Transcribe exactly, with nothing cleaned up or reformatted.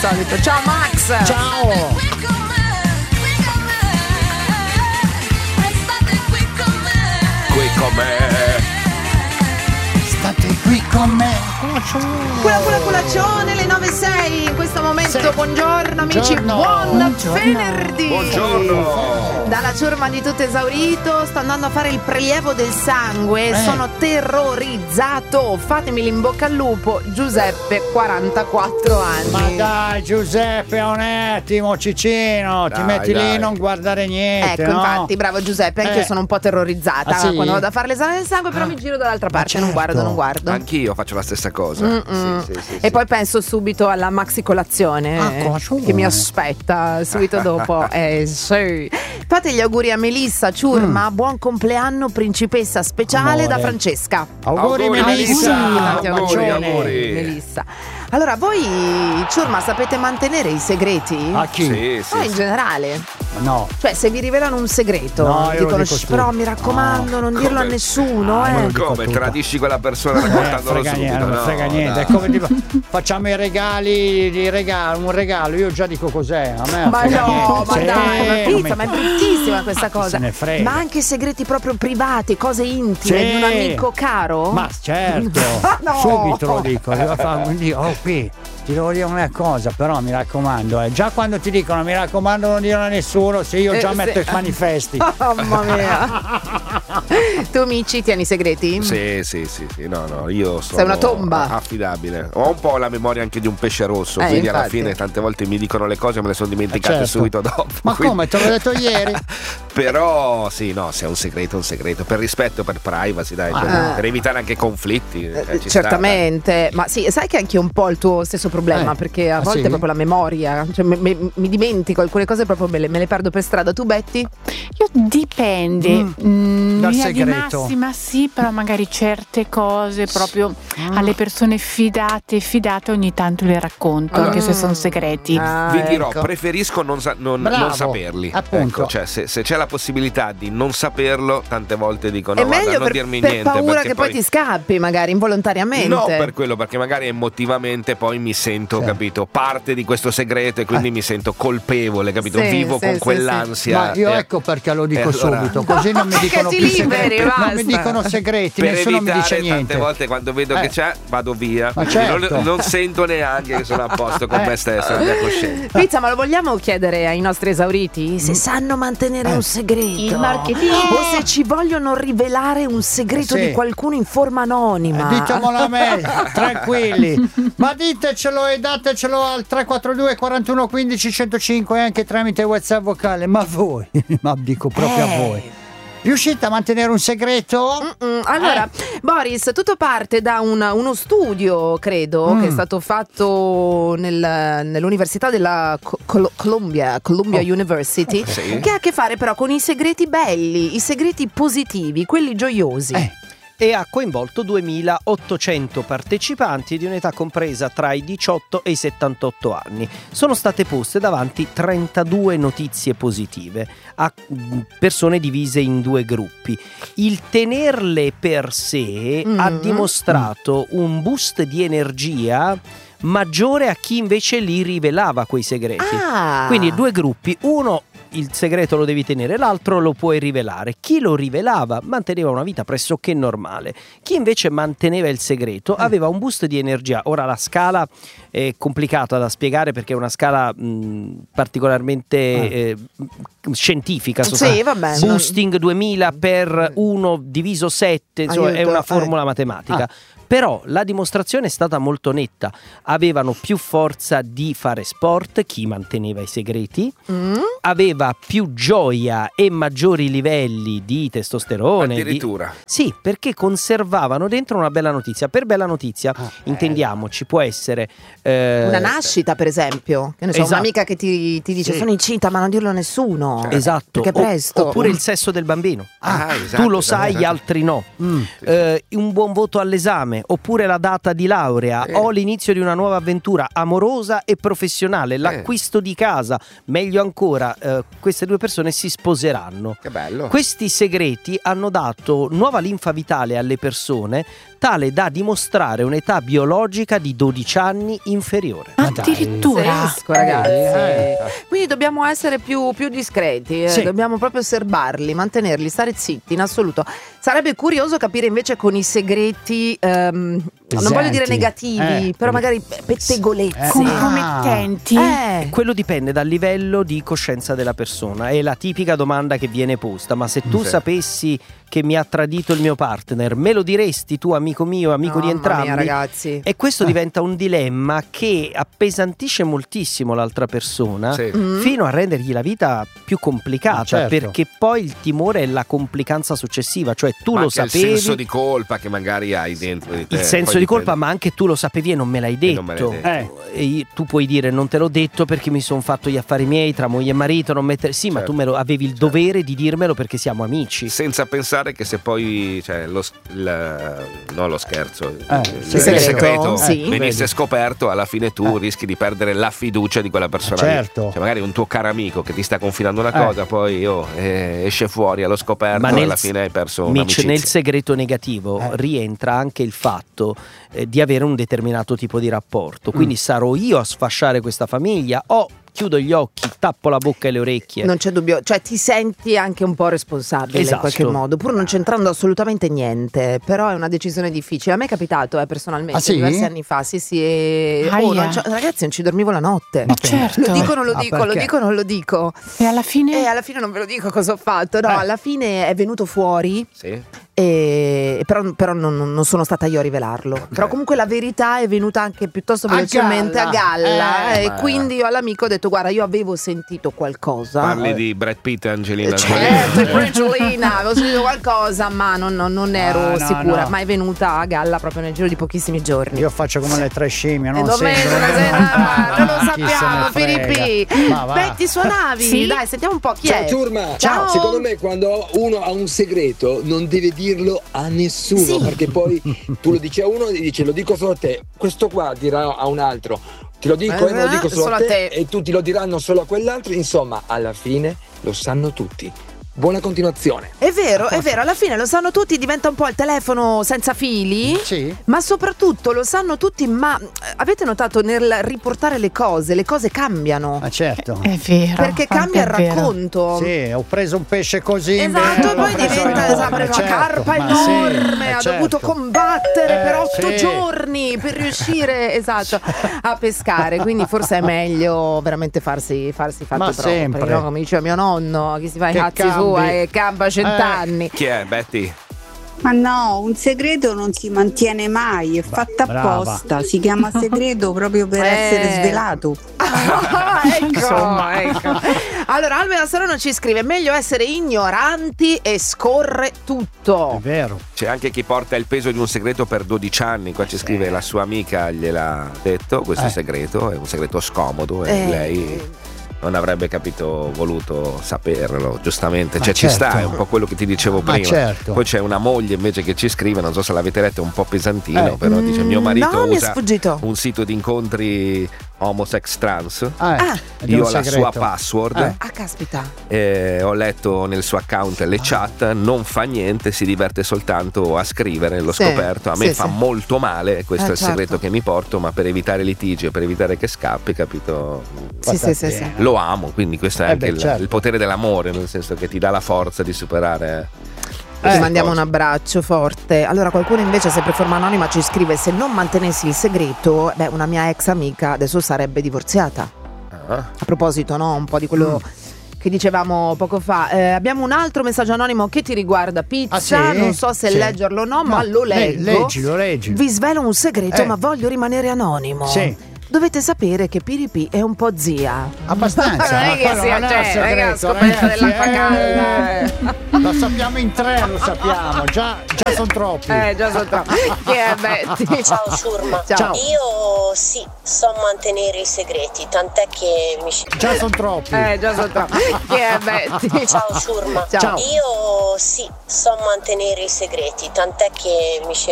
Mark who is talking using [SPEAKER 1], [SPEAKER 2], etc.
[SPEAKER 1] solito. Ciao Max.
[SPEAKER 2] Ciao.
[SPEAKER 3] Qui con me.
[SPEAKER 2] State qui con me.
[SPEAKER 1] Cula cula culaccione, le nove e sei in questo momento.
[SPEAKER 2] Sì.
[SPEAKER 1] Buongiorno amici,
[SPEAKER 2] Buongiorno.
[SPEAKER 1] buon
[SPEAKER 2] Buongiorno.
[SPEAKER 1] venerdì.
[SPEAKER 3] Buongiorno.
[SPEAKER 1] Dalla ciurma di tutto esaurito, sto andando a fare il prelievo del sangue,
[SPEAKER 2] Eh.
[SPEAKER 1] sono terrorizzato. Fatemi l'in bocca al lupo, Giuseppe, quarantaquattro anni.
[SPEAKER 2] Ma dai Giuseppe, un attimo Cicino, ti
[SPEAKER 3] Dai,
[SPEAKER 2] metti
[SPEAKER 3] dai.
[SPEAKER 2] lì non guardare niente,
[SPEAKER 1] Ecco,
[SPEAKER 2] no?
[SPEAKER 1] infatti, bravo Giuseppe, anche
[SPEAKER 2] Eh.
[SPEAKER 1] io sono un po' terrorizzata
[SPEAKER 2] Ah, sì?
[SPEAKER 1] quando vado a fare l'esame del sangue, però
[SPEAKER 2] Ah.
[SPEAKER 1] mi giro dall'altra
[SPEAKER 2] Ma
[SPEAKER 1] parte, non
[SPEAKER 2] certo.
[SPEAKER 1] guardo, non guardo.
[SPEAKER 3] Anch'io faccio la stessa cosa.
[SPEAKER 1] Mm-mm.
[SPEAKER 3] Sì, sì, sì,
[SPEAKER 1] e
[SPEAKER 3] sì.
[SPEAKER 1] poi penso subito alla maxi colazione
[SPEAKER 2] Ah,
[SPEAKER 1] eh,
[SPEAKER 2] colazione.
[SPEAKER 1] che mi aspetta subito dopo. Eh, sì. Fate gli auguri a Melissa Ciurma, buon compleanno principessa speciale
[SPEAKER 2] Amore.
[SPEAKER 1] da Francesca.
[SPEAKER 2] Auguri,
[SPEAKER 3] Auguri,
[SPEAKER 2] Melissa.
[SPEAKER 1] Tanti
[SPEAKER 3] Auguri,
[SPEAKER 1] auguri,
[SPEAKER 3] auguri.
[SPEAKER 1] Melissa. Allora, voi Ciurma sapete mantenere i segreti?
[SPEAKER 2] A chi?
[SPEAKER 3] Sì, sì,
[SPEAKER 1] No, in
[SPEAKER 3] sì.
[SPEAKER 1] generale.
[SPEAKER 2] No.
[SPEAKER 1] Cioè, se vi rivelano un segreto,
[SPEAKER 2] No, io lo
[SPEAKER 1] dicono,
[SPEAKER 2] dico
[SPEAKER 1] "Shh,
[SPEAKER 2] tu."
[SPEAKER 1] però mi raccomando,
[SPEAKER 2] No.
[SPEAKER 1] non dirlo a
[SPEAKER 3] Come?
[SPEAKER 1] nessuno,
[SPEAKER 2] Ah,
[SPEAKER 1] eh.
[SPEAKER 2] io lo dico
[SPEAKER 3] Come
[SPEAKER 2] tutto.
[SPEAKER 3] tradisci quella persona
[SPEAKER 2] Eh,
[SPEAKER 3] raccontandolo
[SPEAKER 2] frega
[SPEAKER 3] subito?
[SPEAKER 2] niente, non
[SPEAKER 3] No,
[SPEAKER 2] frega niente.
[SPEAKER 3] dai.
[SPEAKER 2] È come tipo, facciamo i regali, di regalo, un regalo, io già dico cos'è. A me
[SPEAKER 1] Ma
[SPEAKER 2] frega
[SPEAKER 1] no,
[SPEAKER 2] niente.
[SPEAKER 1] ma
[SPEAKER 2] Sì,
[SPEAKER 1] dai, ma
[SPEAKER 2] non
[SPEAKER 1] pizza,
[SPEAKER 2] mi-
[SPEAKER 1] ma è bruttissima questa
[SPEAKER 2] Ma chi
[SPEAKER 1] cosa.
[SPEAKER 2] se ne frega.
[SPEAKER 1] Ma anche segreti proprio privati, cose intime
[SPEAKER 2] Sì.
[SPEAKER 1] di un amico caro?
[SPEAKER 2] Ma certo,
[SPEAKER 1] No.
[SPEAKER 2] subito lo dico. Devo fare, quindi, oh qui, ti devo dire una cosa, però mi raccomando, eh, già quando ti dicono mi raccomando non dirlo a nessuno, se io già
[SPEAKER 1] Eh,
[SPEAKER 2] metto
[SPEAKER 1] sì.
[SPEAKER 2] i manifesti.
[SPEAKER 1] Oh, mamma mia. Tu amici tieni i segreti?
[SPEAKER 3] Sì, sì, sì, sì, no, no, io sono
[SPEAKER 1] Sei una tomba.
[SPEAKER 3] affidabile. Ho un po' la memoria anche di un pesce rosso,
[SPEAKER 1] Eh,
[SPEAKER 3] quindi alla
[SPEAKER 1] infatti.
[SPEAKER 3] fine tante volte mi dicono le cose e me le sono dimenticate
[SPEAKER 2] certo.
[SPEAKER 3] subito dopo.
[SPEAKER 2] Ma
[SPEAKER 3] quindi-
[SPEAKER 2] come, te l'ho detto ieri?
[SPEAKER 3] Però sì, no, se è un segreto è un segreto, per rispetto, per privacy, dai, per,
[SPEAKER 1] Ah.
[SPEAKER 3] per evitare anche conflitti. eh,
[SPEAKER 1] Eh,
[SPEAKER 3] ci sta,
[SPEAKER 1] Certamente, ma sì, sai che anche io ho un po' il tuo stesso problema,
[SPEAKER 2] Eh,
[SPEAKER 1] perché a
[SPEAKER 2] ah,
[SPEAKER 1] volte
[SPEAKER 2] sì?
[SPEAKER 1] è proprio la memoria, cioè me- me- mi dimentico alcune cose, proprio me le, me le perdo per strada. Tu Betty?
[SPEAKER 4] Io dipende.
[SPEAKER 2] Mm.
[SPEAKER 4] Mm,
[SPEAKER 2] Dal
[SPEAKER 4] in linea di
[SPEAKER 2] segreto.
[SPEAKER 4] massima sì, però magari certe cose proprio
[SPEAKER 2] Ah.
[SPEAKER 4] alle persone fidate e fidate ogni tanto le racconto, anche se sono segreti.
[SPEAKER 1] Ah,
[SPEAKER 3] Vi dirò,
[SPEAKER 1] ecco.
[SPEAKER 3] preferisco non, sa- non-
[SPEAKER 2] Bravo,
[SPEAKER 3] non saperli.
[SPEAKER 2] appunto.
[SPEAKER 3] Ecco, cioè, se, se c'è la possibilità di non saperlo, tante volte dico no,
[SPEAKER 1] È
[SPEAKER 3] guarda,
[SPEAKER 1] meglio
[SPEAKER 3] non
[SPEAKER 1] per,
[SPEAKER 3] dirmi
[SPEAKER 1] per
[SPEAKER 3] niente.
[SPEAKER 1] paura
[SPEAKER 3] perché
[SPEAKER 1] che poi ti scappi, magari involontariamente.
[SPEAKER 3] No, per quello, perché magari emotivamente poi mi sento,
[SPEAKER 2] Sì.
[SPEAKER 3] capito, parte di questo segreto e quindi
[SPEAKER 2] Eh.
[SPEAKER 3] mi sento colpevole, capito?
[SPEAKER 1] Sì,
[SPEAKER 3] Vivo
[SPEAKER 1] sì,
[SPEAKER 3] con
[SPEAKER 1] sì,
[SPEAKER 3] quell'ansia.
[SPEAKER 2] Ma io
[SPEAKER 3] e-
[SPEAKER 2] ecco perché lo dico
[SPEAKER 3] e allora-
[SPEAKER 2] subito, così non mi
[SPEAKER 1] Perché
[SPEAKER 2] dicono
[SPEAKER 1] ti
[SPEAKER 2] più
[SPEAKER 1] liberi,
[SPEAKER 2] segreti, non
[SPEAKER 1] basta.
[SPEAKER 2] mi dicono segreti,
[SPEAKER 3] per
[SPEAKER 2] nessuno mi
[SPEAKER 3] evitare
[SPEAKER 2] dice
[SPEAKER 3] tante
[SPEAKER 2] niente.
[SPEAKER 3] volte quando vedo
[SPEAKER 2] Eh.
[SPEAKER 3] che c'è vado via.
[SPEAKER 2] Ma
[SPEAKER 3] Quindi
[SPEAKER 2] certo.
[SPEAKER 3] non, non sento neanche che sono a posto con
[SPEAKER 2] Eh.
[SPEAKER 3] me stesso, la mia coscienza.
[SPEAKER 1] Pizza, ma lo vogliamo chiedere ai nostri esauriti se sanno mantenere
[SPEAKER 2] Eh.
[SPEAKER 1] un segreto?
[SPEAKER 4] Il marketing.
[SPEAKER 1] O se ci vogliono rivelare un segreto
[SPEAKER 2] Sì.
[SPEAKER 1] di qualcuno in forma anonima.
[SPEAKER 2] Eh, ditemelo a me, tranquilli. Ma ditecelo e datecelo al tre quattro due quarantuno quindici centocinque e anche tramite WhatsApp vocale. Ma voi, ma dico proprio
[SPEAKER 1] Eh.
[SPEAKER 2] a voi, riuscite a mantenere un segreto?
[SPEAKER 1] Mm-mm. Allora,
[SPEAKER 2] Eh.
[SPEAKER 1] Boris, tutto parte da un- uno studio, credo,
[SPEAKER 2] Mm.
[SPEAKER 1] che è stato fatto nel- nell'università della Co- Col- Columbia, Columbia
[SPEAKER 2] Oh.
[SPEAKER 1] University,
[SPEAKER 3] Sì.
[SPEAKER 1] che ha a che fare però con i segreti belli, i segreti positivi, quelli gioiosi.
[SPEAKER 2] Eh.
[SPEAKER 5] E ha coinvolto duemilaottocento partecipanti di un'età compresa tra i diciotto e i settantotto anni. Sono state poste davanti trentadue notizie positive a mm, persone divise in due gruppi. Il tenerle per sé
[SPEAKER 1] Mm.
[SPEAKER 5] ha dimostrato un boost di energia maggiore a chi invece li rivelava quei segreti.
[SPEAKER 1] Ah.
[SPEAKER 5] Quindi due gruppi, uno il segreto lo devi tenere, l'altro lo puoi rivelare. Chi lo rivelava manteneva una vita pressoché normale, chi invece manteneva il segreto aveva un boost di energia. Ora la scala è complicata da spiegare perché è una scala mh, particolarmente eh, scientifica.
[SPEAKER 1] Sì, vabbè.
[SPEAKER 5] Boosting duemila per uno diviso sette, insomma, è
[SPEAKER 1] Aiuto,
[SPEAKER 5] una
[SPEAKER 1] eh.
[SPEAKER 5] formula matematica. Però la dimostrazione è stata molto netta. Avevano più forza di fare sport chi manteneva i segreti,
[SPEAKER 1] Mm?
[SPEAKER 5] aveva più gioia e maggiori livelli di testosterone. di-
[SPEAKER 3] Addirittura.
[SPEAKER 5] Sì, perché conservavano dentro una bella notizia. Per bella notizia, intendiamoci, può essere eh,
[SPEAKER 1] Una nascita, per esempio. Che ne so,
[SPEAKER 5] Esatto.
[SPEAKER 1] un'amica che ti, ti dice
[SPEAKER 2] Sì.
[SPEAKER 1] sono incinta, ma non dirlo a nessuno.
[SPEAKER 5] Esatto.
[SPEAKER 1] Perché è
[SPEAKER 5] O-
[SPEAKER 1] presto.
[SPEAKER 5] oppure il sesso del bambino.
[SPEAKER 3] Ah, esatto,
[SPEAKER 5] tu lo
[SPEAKER 3] esatto,
[SPEAKER 5] sai, gli
[SPEAKER 3] esatto.
[SPEAKER 5] altri no.
[SPEAKER 2] Mm.
[SPEAKER 5] Eh, un buon voto all'esame, oppure la data di laurea,
[SPEAKER 3] Eh.
[SPEAKER 5] o l'inizio di una nuova avventura amorosa e professionale, l'acquisto di casa, meglio ancora, eh, queste due persone si sposeranno.
[SPEAKER 3] Che bello.
[SPEAKER 5] Questi segreti hanno dato nuova linfa vitale alle persone, tale da dimostrare un'età biologica di dodici anni inferiore.
[SPEAKER 4] Addirittura.
[SPEAKER 1] Pazzesco, ragazzi.
[SPEAKER 2] Eh.
[SPEAKER 1] Quindi dobbiamo essere più, più discreti, eh.
[SPEAKER 2] Sì.
[SPEAKER 1] Dobbiamo proprio serbarli, mantenerli, stare zitti in assoluto. Sarebbe curioso capire invece con i segreti, ehm, non voglio dire
[SPEAKER 2] Pesanti.
[SPEAKER 1] negativi,
[SPEAKER 2] Eh.
[SPEAKER 1] però magari pettegolezze.
[SPEAKER 2] Eh.
[SPEAKER 4] Compromettenti.
[SPEAKER 1] Eh.
[SPEAKER 5] Quello dipende dal livello di coscienza della persona. È la tipica domanda che viene posta: ma se tu
[SPEAKER 3] Sì.
[SPEAKER 5] sapessi che mi ha tradito il mio partner, me lo diresti tu, amico mio, amico di
[SPEAKER 1] Mamma
[SPEAKER 5] entrambi?
[SPEAKER 1] mia, ragazzi.
[SPEAKER 5] E questo diventa un dilemma che appesantisce moltissimo l'altra persona,
[SPEAKER 3] Sì.
[SPEAKER 1] Mm.
[SPEAKER 5] fino a rendergli la vita più complicata,
[SPEAKER 2] Certo.
[SPEAKER 5] perché poi il timore è la complicanza successiva, cioè tu
[SPEAKER 3] Ma
[SPEAKER 5] lo
[SPEAKER 3] anche
[SPEAKER 5] sapevi,
[SPEAKER 3] il senso di colpa che magari hai dentro di te.
[SPEAKER 5] il senso
[SPEAKER 3] Poi
[SPEAKER 5] di colpa,
[SPEAKER 3] dipende.
[SPEAKER 5] ma anche tu lo sapevi e non me l'hai
[SPEAKER 3] E non me
[SPEAKER 5] detto.
[SPEAKER 3] l'hai detto.
[SPEAKER 5] E io- tu puoi dire non te l'ho detto perché mi sono fatto gli affari miei tra moglie e marito, non mettere... sì, ma
[SPEAKER 3] Certo.
[SPEAKER 5] tu me lo, avevi il dovere di dirmelo perché siamo amici.
[SPEAKER 3] Senza pensare che se poi, cioè, lo, s- il, no, lo scherzo,
[SPEAKER 2] Eh,
[SPEAKER 3] il,
[SPEAKER 2] sì.
[SPEAKER 3] il
[SPEAKER 1] Segreto,
[SPEAKER 3] segreto
[SPEAKER 1] sì.
[SPEAKER 3] venisse
[SPEAKER 2] Vedi.
[SPEAKER 3] scoperto, alla fine tu
[SPEAKER 2] Eh.
[SPEAKER 3] rischi di perdere la fiducia di quella persona.
[SPEAKER 2] Eh,
[SPEAKER 3] lì.
[SPEAKER 2] certo.
[SPEAKER 3] Cioè, magari un tuo caro amico che ti sta confidando una
[SPEAKER 2] Eh.
[SPEAKER 3] cosa, poi oh, eh, esce fuori allo scoperto,
[SPEAKER 5] Ma
[SPEAKER 3] e
[SPEAKER 5] nel-
[SPEAKER 3] alla fine hai perso
[SPEAKER 5] Mitch,
[SPEAKER 3] un'amicizia.
[SPEAKER 5] nel segreto negativo
[SPEAKER 2] Eh.
[SPEAKER 5] rientra anche il fatto eh, di avere un determinato tipo di rapporto. Quindi
[SPEAKER 2] Mm.
[SPEAKER 5] sarò io a sfasciare questa famiglia o chiudo gli occhi, tappo la bocca e le orecchie.
[SPEAKER 1] Non c'è dubbio, cioè ti senti anche un po' responsabile in
[SPEAKER 5] Esatto.
[SPEAKER 1] qualche modo, pur non c'entrando assolutamente niente, però è una decisione difficile. A me è capitato eh, personalmente
[SPEAKER 2] Ah, sì?
[SPEAKER 1] diversi anni fa, sì sì, e- oh,
[SPEAKER 4] Aia.
[SPEAKER 1] non c'ho- ragazzi non ci dormivo la notte.
[SPEAKER 2] Ma
[SPEAKER 4] Certo.
[SPEAKER 1] Lo dico, non lo
[SPEAKER 2] Ah,
[SPEAKER 1] dico, lo
[SPEAKER 2] perché?
[SPEAKER 1] dico, non lo dico.
[SPEAKER 4] E alla fine?
[SPEAKER 1] E alla fine non ve lo dico cosa ho fatto, no,
[SPEAKER 2] Eh.
[SPEAKER 1] alla fine è venuto fuori,
[SPEAKER 3] Sì?
[SPEAKER 1] e, però, però non, non sono stata io a rivelarlo. Però comunque la verità è venuta anche piuttosto
[SPEAKER 2] A
[SPEAKER 1] velocemente a
[SPEAKER 2] galla.
[SPEAKER 1] galla,
[SPEAKER 2] Eh,
[SPEAKER 1] e
[SPEAKER 3] ma-
[SPEAKER 1] quindi io all'amico ho detto guarda io avevo sentito qualcosa.
[SPEAKER 3] Parli di Brad Pitt e Angelina
[SPEAKER 1] Certo,
[SPEAKER 3] Jolie.
[SPEAKER 1] Brangelina, avevo sentito qualcosa, ma non, non- non ero
[SPEAKER 2] Ah, no,
[SPEAKER 1] sicura.
[SPEAKER 2] no.
[SPEAKER 1] Ma è venuta a galla proprio nel giro di pochissimi giorni.
[SPEAKER 2] Io faccio come le tre scimmie, non
[SPEAKER 1] E dove
[SPEAKER 2] sembro-
[SPEAKER 1] non se- ah, non lo
[SPEAKER 2] Chi se ne
[SPEAKER 1] sappiamo,
[SPEAKER 2] frega.
[SPEAKER 1] Filippi.
[SPEAKER 2] Ma va.
[SPEAKER 1] Betty, suonavi?
[SPEAKER 4] Sì.
[SPEAKER 1] Dai, sentiamo un po' chi
[SPEAKER 6] Ciao
[SPEAKER 1] è.
[SPEAKER 6] Ciurma,
[SPEAKER 1] Ciao.
[SPEAKER 6] secondo me quando uno ha un segreto non deve dirlo a nessuno,
[SPEAKER 1] Sì.
[SPEAKER 6] perché poi tu lo dici a uno e dici lo dico solo a te, questo qua dirà a un altro, ti lo dico e me lo dico solo, a te, e tutti lo diranno solo a quell'altro, insomma alla fine lo sanno tutti. Buona continuazione.
[SPEAKER 1] È vero, è vero, alla fine lo sanno tutti, diventa un po' il telefono senza fili.
[SPEAKER 2] Sì.
[SPEAKER 1] Ma soprattutto lo sanno tutti, ma eh, avete notato nel riportare le cose, le cose cambiano.
[SPEAKER 2] Ma certo.
[SPEAKER 4] È vero.
[SPEAKER 1] Perché
[SPEAKER 4] anche
[SPEAKER 1] cambia il
[SPEAKER 4] è vero.
[SPEAKER 1] racconto.
[SPEAKER 2] Sì, ho preso un pesce così.
[SPEAKER 1] Esatto,
[SPEAKER 2] l'ho
[SPEAKER 1] e poi
[SPEAKER 2] preso
[SPEAKER 1] diventa
[SPEAKER 2] enorme,
[SPEAKER 1] esatto, una
[SPEAKER 2] certo,
[SPEAKER 1] carpa
[SPEAKER 2] ma sì,
[SPEAKER 1] enorme,
[SPEAKER 2] eh,
[SPEAKER 1] ha
[SPEAKER 2] certo.
[SPEAKER 1] dovuto combattere
[SPEAKER 2] Eh,
[SPEAKER 1] per otto
[SPEAKER 2] sì.
[SPEAKER 1] giorni per riuscire esatto, a pescare, quindi forse è meglio veramente farsi, farsi i fatti
[SPEAKER 2] Ma
[SPEAKER 1] propri,
[SPEAKER 2] sempre.
[SPEAKER 1] no? Come diceva mio nonno, chi si fa i
[SPEAKER 2] Che
[SPEAKER 1] cazzi
[SPEAKER 2] cambi.
[SPEAKER 1] sua e campa cent'anni.
[SPEAKER 3] Chi è Betty?
[SPEAKER 7] Ma no, un segreto non si mantiene mai, è fatta
[SPEAKER 2] brava.
[SPEAKER 7] apposta, si chiama segreto proprio per
[SPEAKER 1] Eh.
[SPEAKER 7] essere svelato.
[SPEAKER 1] Ah, ecco,
[SPEAKER 2] Insomma.
[SPEAKER 1] ecco. Allora Alveda Serrano ci scrive meglio essere ignoranti e scorre
[SPEAKER 2] È
[SPEAKER 1] tutto.
[SPEAKER 2] vero.
[SPEAKER 3] C'è anche chi porta il peso di un segreto per dodici anni. Qua ci scrive la sua amica gliel'ha detto questo
[SPEAKER 2] Eh.
[SPEAKER 3] segreto, è un segreto scomodo e
[SPEAKER 1] Eh.
[SPEAKER 3] lei non avrebbe capito, voluto saperlo, giustamente.
[SPEAKER 2] Ma
[SPEAKER 3] Cioè ci
[SPEAKER 2] certo.
[SPEAKER 3] sta, è un po' quello che ti dicevo
[SPEAKER 2] Ma
[SPEAKER 3] prima.
[SPEAKER 2] certo.
[SPEAKER 3] Poi c'è una moglie invece che ci scrive, non so se l'avete letto, è un po' pesantino,
[SPEAKER 2] Eh.
[SPEAKER 3] però dice mio marito
[SPEAKER 1] no, mi è
[SPEAKER 3] usa
[SPEAKER 1] sfuggito.
[SPEAKER 3] un sito di incontri homosex trans.
[SPEAKER 2] Ah,
[SPEAKER 1] Ah.
[SPEAKER 2] ed è
[SPEAKER 3] Io
[SPEAKER 2] un
[SPEAKER 3] ho la
[SPEAKER 2] segreto.
[SPEAKER 3] sua password.
[SPEAKER 2] Eh.
[SPEAKER 1] Ah, caspita.
[SPEAKER 3] Eh, ho letto nel suo account le chat, non fa niente, si diverte soltanto a scrivere, l'ho
[SPEAKER 1] Sì,
[SPEAKER 3] scoperto, a me
[SPEAKER 1] sì,
[SPEAKER 3] fa
[SPEAKER 1] sì.
[SPEAKER 3] molto male, questo
[SPEAKER 1] Eh,
[SPEAKER 3] è il
[SPEAKER 1] certo.
[SPEAKER 3] segreto che mi porto, ma per evitare litigi e per evitare che scappi, capito?
[SPEAKER 1] Sì, sì, sì, sì.
[SPEAKER 3] Lo amo, quindi questo è
[SPEAKER 2] Eh
[SPEAKER 3] anche
[SPEAKER 2] beh,
[SPEAKER 3] il,
[SPEAKER 2] certo.
[SPEAKER 3] il potere dell'amore, nel senso che ti dà la forza di superare.
[SPEAKER 1] Ti
[SPEAKER 3] queste
[SPEAKER 1] mandiamo
[SPEAKER 3] cose.
[SPEAKER 1] un abbraccio forte. Allora qualcuno invece sempre forma anonima ci scrive se non mantenessi il segreto, beh una mia ex amica adesso sarebbe divorziata.
[SPEAKER 3] Ah,
[SPEAKER 1] A proposito, no, un po' di quello che dicevamo poco fa. Eh, abbiamo un altro messaggio anonimo che ti riguarda Pizza,
[SPEAKER 2] Ah, sì?
[SPEAKER 1] non so se
[SPEAKER 2] Sì.
[SPEAKER 1] leggerlo o no, ma
[SPEAKER 2] No,
[SPEAKER 1] lo
[SPEAKER 2] le-
[SPEAKER 1] leggo.
[SPEAKER 2] leggilo, leggilo.
[SPEAKER 1] Vi svelo un segreto,
[SPEAKER 2] Eh.
[SPEAKER 1] ma voglio rimanere anonimo.
[SPEAKER 2] Sì.
[SPEAKER 1] Dovete sapere che Piripi è un po' zia.
[SPEAKER 2] Abbastanza.
[SPEAKER 1] Non è
[SPEAKER 2] ma
[SPEAKER 1] che
[SPEAKER 2] quello
[SPEAKER 1] sia,
[SPEAKER 2] non è
[SPEAKER 1] cioè,
[SPEAKER 2] un segreto,
[SPEAKER 1] non è che ho scoperto
[SPEAKER 2] ragazzi,
[SPEAKER 1] dell'acqua
[SPEAKER 2] eh.
[SPEAKER 1] calda.
[SPEAKER 2] Lo sappiamo in tre, lo sappiamo. Già, già sono troppi.
[SPEAKER 1] Eh, già so troppo. Chi è Betty?
[SPEAKER 8] Ciao Ciurma,
[SPEAKER 1] Ciao.
[SPEAKER 8] io sì, so mantenere i segreti, tant'è che mi...
[SPEAKER 2] Già sono troppi.
[SPEAKER 1] Eh, già so troppo. Chi è Betty?
[SPEAKER 8] Ciao Ciurma,
[SPEAKER 1] Ciao.
[SPEAKER 8] io sì, so mantenere i segreti, tant'è che mi